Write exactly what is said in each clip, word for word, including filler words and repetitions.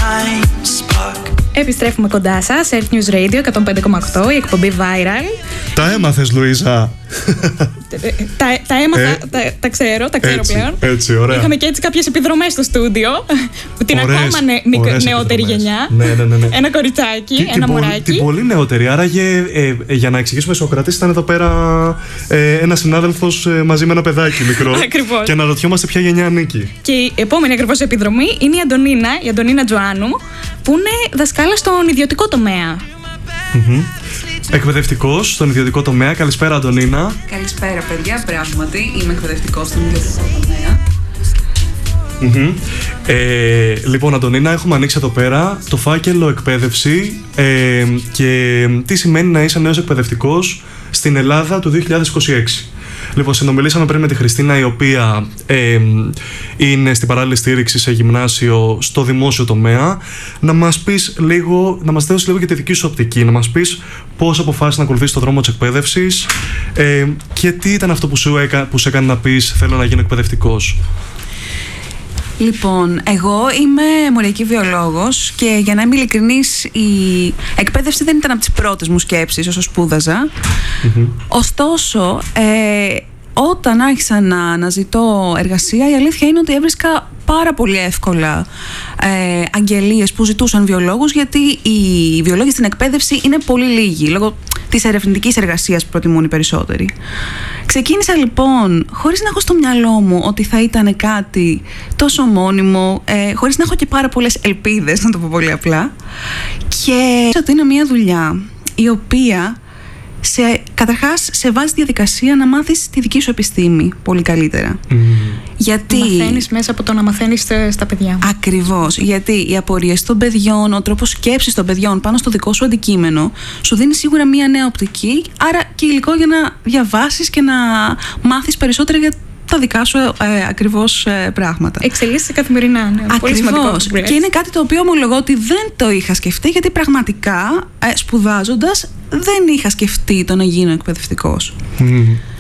Επιστρέφουμε κοντά σας, Earth News Radio εκατόν πέντε κόμμα οκτώ, η εκπομπή Viral. Τα έμαθες, Λουίζα. τα, τα έμαθα, ε, τα, τα ξέρω, τα ξέρω έτσι, πλέον. Έτσι, ωραία. Είχαμε και έτσι κάποιες επιδρομές στο στούντιο. Την ωραίες, ακόμα νε, νε, νεότερη γενιά. Ναι, ναι, ναι, ναι. Ένα κοριτσάκι, Τι, ένα την μωράκι. Την πολύ νεότερη. Άραγε, ε, ε, για να εξηγήσουμε, Σοκρατής ήταν εδώ πέρα ε, ένας συνάδελφος ε, μαζί με ένα παιδάκι μικρό. Ακριβώς. Και αναρωτιόμαστε ποια γενιά ανήκει. Και η επόμενη ακριβώς επιδρομή είναι η Αντωνίνα, η Αντωνίνα Τζοάνου, που είναι δασκάλα στον ιδιωτικό τομέα. Mm-hmm. Εκπαιδευτικός στον ιδιωτικό τομέα. Καλησπέρα, Αντωνίνα. Καλησπέρα, παιδιά. Πράγματι, είμαι εκπαιδευτικός στον ιδιωτικό τομέα. Mm-hmm. Ε, λοιπόν, Αντωνίνα, έχουμε ανοίξει εδώ πέρα το φάκελο εκπαίδευση ε, και τι σημαίνει να είσαι νέος εκπαιδευτικός στην Ελλάδα του δύο χιλιάδες είκοσι έξι. Λοιπόν, συνομιλήσαμε πριν με τη Χριστίνα, η οποία ε, είναι στην παράλληλη στήριξη σε γυμνάσιο στο δημόσιο τομέα. Να μας πεις λίγο, να μας δώσεις λίγο και τη δική σου οπτική, να μας πεις πώς αποφάσισες να ακολουθήσεις το δρόμο της εκπαίδευσης ε, και τι ήταν αυτό που σου, έκα, που σε έκανε να πεις θέλω να γίνω εκπαιδευτικός. Λοιπόν, εγώ είμαι μοριακή βιολόγος και για να είμαι ειλικρινής, η εκπαίδευση δεν ήταν από τις πρώτες μου σκέψεις όσο σπούδαζα. Mm-hmm. Ωστόσο, ε, όταν άρχισα να αναζητώ εργασία, η αλήθεια είναι ότι έβρισκα πάρα πολύ εύκολα ε, αγγελίες που ζητούσαν βιολόγους, γιατί οι βιολόγοι στην εκπαίδευση είναι πολύ λίγοι, λόγω της ερευνητικής εργασίας που προτιμούν οι περισσότεροι. Ξεκίνησα λοιπόν χωρίς να έχω στο μυαλό μου ότι θα ήταν κάτι τόσο μόνιμο, ε, χωρίς να έχω και πάρα πολλές ελπίδες, να το πω πολύ απλά, και ότι είναι μια δουλειά η οποία σε, καταρχάς σε βάζει τη διαδικασία να μάθεις τη δική σου επιστήμη πολύ καλύτερα. Mm. Γιατί μαθαίνεις μέσα από το να μαθαίνεις στα παιδιά. Ακριβώς. Γιατί οι απορίες των παιδιών, ο τρόπος σκέψης των παιδιών πάνω στο δικό σου αντικείμενο σου δίνει σίγουρα μία νέα οπτική, άρα και υλικό για να διαβάσεις και να μάθεις περισσότερα για τα δικά σου ε, ακριβώς ε, πράγματα. Εξελίσσεσαι καθημερινά. Ναι. Ακριβώς. Και είναι κάτι το οποίο ομολογώ ότι δεν το είχα σκεφτεί, γιατί πραγματικά ε, σπουδάζοντας δεν είχα σκεφτεί το να γίνω εκπαιδευτικός. Mm.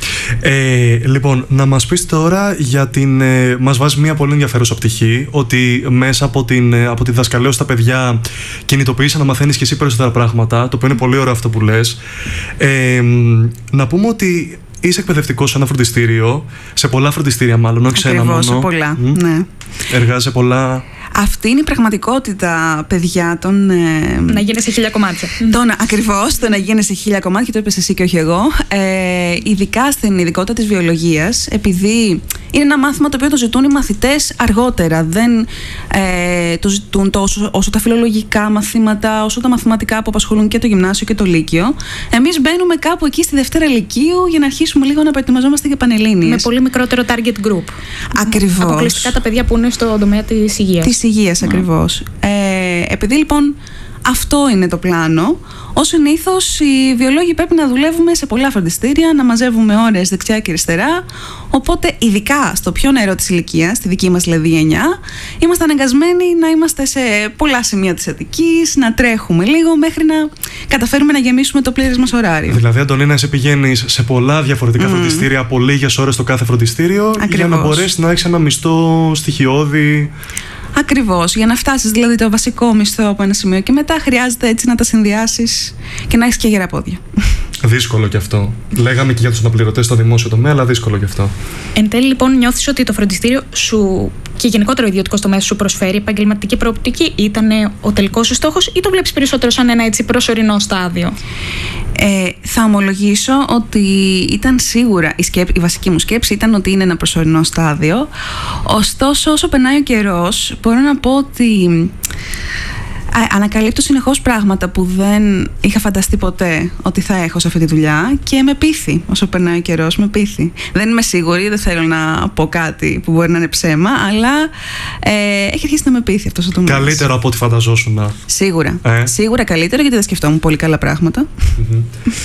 Ε, λοιπόν, να μας πεις τώρα για την... Ε, μας βάζει μια πολύ ενδιαφέρουσα πτυχή, ότι μέσα από, την, από τη διδασκαλία στα παιδιά κινητοποιείσαι να μαθαίνεις και εσύ περισσότερα πράγματα, το οποίο είναι πολύ ωραίο αυτό που λες. Ε, να πούμε ότι είσαι εκπαιδευτικός σε ένα φροντιστήριο, σε πολλά φροντιστήρια μάλλον, όχι σε ένα μόνο. Ακριβώς, σε πολλά, mm. ναι. Εργάζεσαι πολλά... Αυτή είναι η πραγματικότητα, παιδιά, των... Ε, να γίνεσαι χίλια κομμάτια. Τον, ακριβώς, το να γίνεσαι χίλια κομμάτια, το είπες εσύ και όχι εγώ. Ε, ειδικά στην ειδικότητα της βιολογίας, επειδή είναι ένα μάθημα το οποίο το ζητούν οι μαθητές αργότερα. Δεν ε, το ζητούν τόσο όσο τα φιλολογικά μαθήματα, όσο τα μαθηματικά που απασχολούν και το γυμνάσιο και το λύκειο. Εμείς μπαίνουμε κάπου εκεί στη Δευτέρα Λυκείου για να αρχίσουμε λίγο να προετοιμαζόμαστε για πανελλήνιες. Με πολύ μικρότερο target group. Ακριβώς. Αποκλειστικά τα παιδιά που είναι στο τομέα της υγείας. Της υγείας, mm. ακριβώς. Ε, επειδή λοιπόν αυτό είναι το πλάνο, ως συνήθως οι βιολόγοι πρέπει να δουλεύουμε σε πολλά φροντιστήρια, να μαζεύουμε ώρες δεξιά και αριστερά. Οπότε, ειδικά στο πιο νερό της ηλικίας, στη δική μας δηλαδή γενιά, είμαστε αναγκασμένοι να είμαστε σε πολλά σημεία της Αττικής, να τρέχουμε λίγο μέχρι να καταφέρουμε να γεμίσουμε το πλήρες μας ωράριο. Δηλαδή, Αντωνίνα, εσύ πηγαίνεις σε πολλά διαφορετικά mm. φροντιστήρια, από λίγες ώρες το κάθε φροντιστήριο, ακριβώς, για να μπορέσεις να έχεις ένα μισθό στοιχειώδη. Ακριβώς. Για να φτάσεις δηλαδή το βασικό μισθό από ένα σημείο και μετά, χρειάζεται έτσι να τα συνδυάσεις και να έχεις και γερά πόδια. Δύσκολο κι αυτό. Λέγαμε και για τους αναπληρωτές στο δημόσιο τομέα, αλλά δύσκολο κι αυτό. Εν τέλει, λοιπόν, νιώθεις ότι το φροντιστήριο σου και γενικότερα ο ιδιωτικός τομέας σου προσφέρει επαγγελματική προοπτική? Ήταν ο τελικός σου στόχος ή το βλέπεις περισσότερο σαν ένα έτσι προσωρινό στάδιο? Ε, θα ομολογήσω ότι ήταν σίγουρα η, σκέπ, η βασική μου σκέψη ήταν ότι είναι ένα προσωρινό στάδιο. Ωστόσο, όσο περνάει ο καιρός, μπορώ να πω ότι ανακαλύπτω συνεχώς πράγματα που δεν είχα φανταστεί ποτέ ότι θα έχω σε αυτή τη δουλειά και με πείθει όσο περνάει ο καιρός, με πείθει. Δεν είμαι σίγουρη, δεν θέλω να πω κάτι που μπορεί να είναι ψέμα, αλλά ε, έχει αρχίσει να με πείθει αυτός ο τομέας. Καλύτερο από ό,τι φανταζόσουν. Σίγουρα. Ε. Σίγουρα καλύτερο, γιατί δεν σκεφτόμουν πολύ καλά πράγματα. Mm-hmm.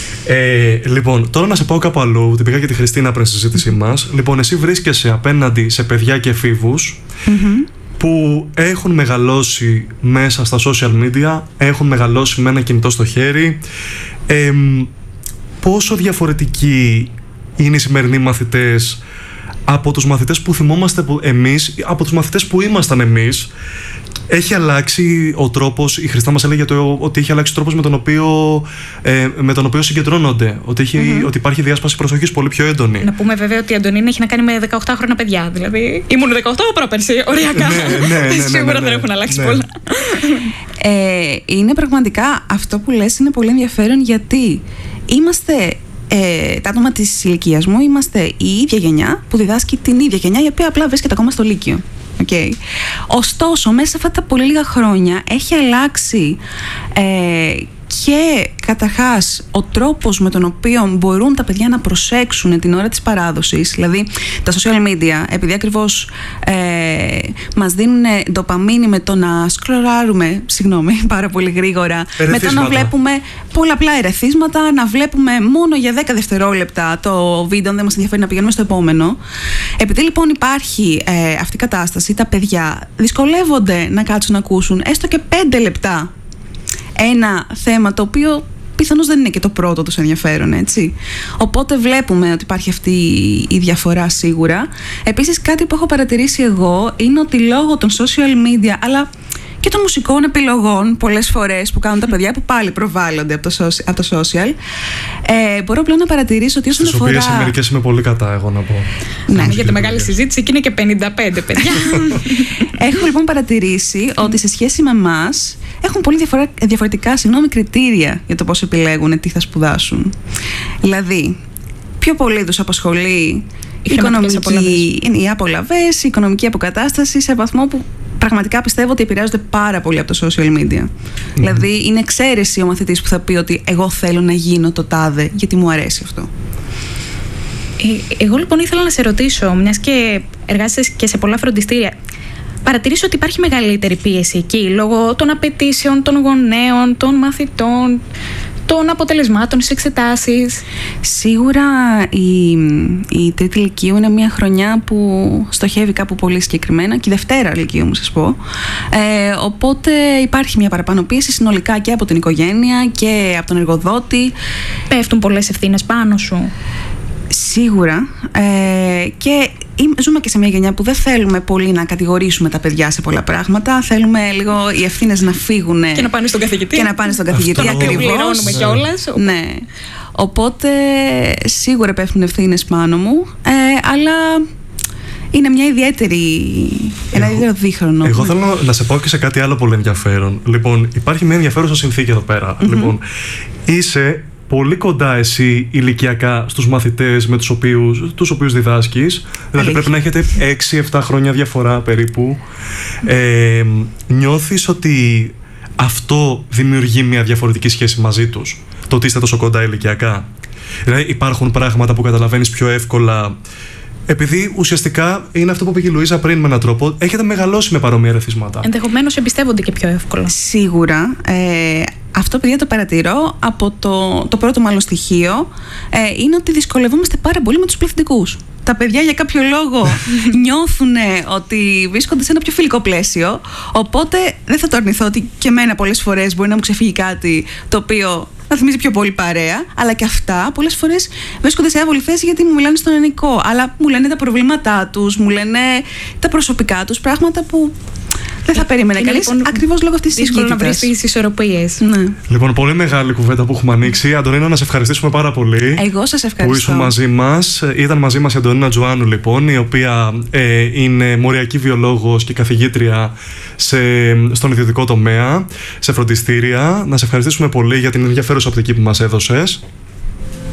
ε, λοιπόν, τώρα να σε πάω κάπου αλλού. Την πήγα και τη Χριστίνα πριν στη συζήτησή μας. Λοιπόν, εσύ βρίσκεσαι απέναντι σε παιδιά και εφήβους. Mm-hmm. που έχουν μεγαλώσει μέσα στα social media, έχουν μεγαλώσει με ένα κινητό στο χέρι. Ε, πόσο διαφορετικοί είναι οι σημερινοί μαθητές από τους μαθητές που θυμόμαστε εμείς, από τους μαθητές που ήμασταν εμείς, έχει αλλάξει ο τρόπος, η Χριστά μας έλεγε το, ότι έχει αλλάξει ο τρόπος με τον οποίο, ε, με τον οποίο συγκεντρώνονται. Ότι, έχει, mm-hmm. ότι υπάρχει διάσπαση προσοχής πολύ πιο έντονη. Να πούμε βέβαια ότι η Αντωνίνα έχει να κάνει με δεκαοκτάχρονα παιδιά. Δηλαδή, ήμουν δεκαοκτώ πρόπερση, οριακά. ναι, ναι, ναι, ναι, Σίγουρα ναι, ναι, δεν έχουν αλλάξει ναι. πολλά. Ε, είναι πραγματικά αυτό που λες είναι πολύ ενδιαφέρον, γιατί είμαστε. Ε, τα άτομα της ηλικίας μου είμαστε η ίδια γενιά που διδάσκει την ίδια γενιά, η οποία απλά βρίσκεται ακόμα στο Λύκειο. Okay. Ωστόσο, μέσα σε αυτά τα πολύ λίγα χρόνια έχει αλλάξει ε, και καταρχάς ο τρόπος με τον οποίο μπορούν τα παιδιά να προσέξουν την ώρα της παράδοσης. Δηλαδή τα social media, επειδή ακριβώς ε, μας δίνουν ντοπαμίνη με το να σκρολάρουμε, συγγνώμη, πάρα πολύ γρήγορα, με το να βλέπουμε πολλαπλά ερεθίσματα, να βλέπουμε μόνο για δέκα δευτερόλεπτα το βίντεο, δεν μας ενδιαφέρει να πηγαίνουμε στο επόμενο. Επειδή λοιπόν υπάρχει ε, αυτή η κατάσταση, τα παιδιά δυσκολεύονται να κάτσουν να ακούσουν έστω και πέντε λεπτά ένα θέμα το οποίο πιθανώς δεν είναι και το πρώτο τους ενδιαφέρον, έτσι. Οπότε βλέπουμε ότι υπάρχει αυτή η διαφορά σίγουρα. Επίσης, κάτι που έχω παρατηρήσει εγώ είναι ότι λόγω των social media, αλλά και των μουσικών επιλογών πολλές φορές που κάνουν τα παιδιά, που πάλι προβάλλονται από το, social, από το social, ε, μπορώ πλέον να παρατηρήσω ότι όσον στις αφορά... οποίες σε μερικές είμαι πολύ κατά, εγώ να πω. Ναι, για τη μεγάλη συζήτηση και είναι και πενήντα πέντε παιδιά. Έχω λοιπόν παρατηρήσει ότι σε σχέση με εμάς έχουν πολύ διαφορά, διαφορετικά συγγνώμη, κριτήρια για το πώς επιλέγουν τι θα σπουδάσουν. Δηλαδή, πιο πολύ τους απασχολεί η οικονομική, οι απολαβές, η οικονομική αποκατάσταση, σε βαθμό που πραγματικά πιστεύω ότι επηρεάζονται πάρα πολύ από το social media. Mm. Δηλαδή, είναι εξαίρεση ο μαθητής που θα πει ότι εγώ θέλω να γίνω το τάδε γιατί μου αρέσει αυτό. Ε, εγώ λοιπόν ήθελα να σε ρωτήσω, μιας και εργάζεσαι και σε πολλά φροντιστήρια, παρατηρήσω ότι υπάρχει μεγαλύτερη πίεση εκεί λόγω των απαιτήσεων των γονέων, των μαθητών, των αποτελεσμάτων στις εξετάσεις? Σίγουρα η, η τρίτη λυκείου είναι μια χρονιά που στοχεύει κάπου πολύ συγκεκριμένα, και η δευτέρα λυκείου μου σας πω. Ε, οπότε υπάρχει μια παραπάνω πίεση συνολικά και από την οικογένεια και από τον εργοδότη. Πέφτουν πολλές ευθύνες πάνω σου? Σίγουρα. Ε, και ζούμε και σε μια γενιά που δεν θέλουμε πολύ να κατηγορήσουμε τα παιδιά σε πολλά πράγματα. Θέλουμε λίγο οι ευθύνες να φύγουν. Και να πάνε στον καθηγητή. Και να πάνε στον καθηγητή, ακριβώς. Πληρώνουμε κιόλας. Ναι. Οπότε σίγουρα πέφτουν ευθύνες πάνω μου. Ε, αλλά είναι μια ιδιαίτερη, ένα εγώ, ιδιαίτερο δίχρονο. Εγώ θέλω να σε πω και σε κάτι άλλο πολύ ενδιαφέρον. Λοιπόν, υπάρχει μια ενδιαφέρουσα συνθήκη εδώ πέρα. Mm-hmm. Λοιπόν, είσαι πολύ κοντά εσύ ηλικιακά στους μαθητές με τους οποίους, τους οποίους διδάσκεις. Δηλαδή πρέπει να έχετε έξι εφτά χρόνια διαφορά περίπου. Ε, νιώθεις ότι αυτό δημιουργεί μια διαφορετική σχέση μαζί τους, το ότι είστε τόσο κοντά ηλικιακά? Δηλαδή υπάρχουν πράγματα που καταλαβαίνεις πιο εύκολα, επειδή ουσιαστικά είναι αυτό που είπε και η Λουίζα πριν με έναν τρόπο, έχετε μεγαλώσει με παρόμοια ερεθίσματα. Ενδεχομένως εμπιστεύονται και πιο εύκολα. Σίγουρα. Ε, αυτό, παιδιά, το παρατηρώ από το, το πρώτο μάλλον στοιχείο. Ε, είναι ότι δυσκολευόμαστε πάρα πολύ με τους πληθυντικούς. Τα παιδιά για κάποιο λόγο νιώθουν ότι βρίσκονται σε ένα πιο φιλικό πλαίσιο. Οπότε δεν θα το αρνηθώ ότι και εμένα πολλές φορές μπορεί να μου ξεφύγει κάτι το οποίο να θυμίζει πιο πολύ παρέα, αλλά και αυτά πολλές φορές βρίσκονται σε άβολη θέση γιατί μου μιλάνε στον ελληνικό. Αλλά μου λένε τα προβλήματά τους, μου λένε τα προσωπικά τους, πράγματα που δεν θα περίμενε κανείς, λοιπόν, ακριβώς λόγω αυτής της δύσκολο να βρεις τις ισορροπίες. Ναι. Λοιπόν, πολύ μεγάλη κουβέντα που έχουμε ανοίξει. Αντωνίνα, να σε ευχαριστήσουμε πάρα πολύ. Εγώ σας ευχαριστώ που ήσουν μαζί μας. Ήταν μαζί μας η Αντωνίνα Τζοάνου, λοιπόν, η οποία ε, είναι μοριακή βιολόγος και καθηγήτρια σε, στον ιδιωτικό τομέα, σε φροντιστήρια. Να σε ευχαριστήσουμε πολύ για την ενδιαφέρουσα οπτική που μας έδωσες.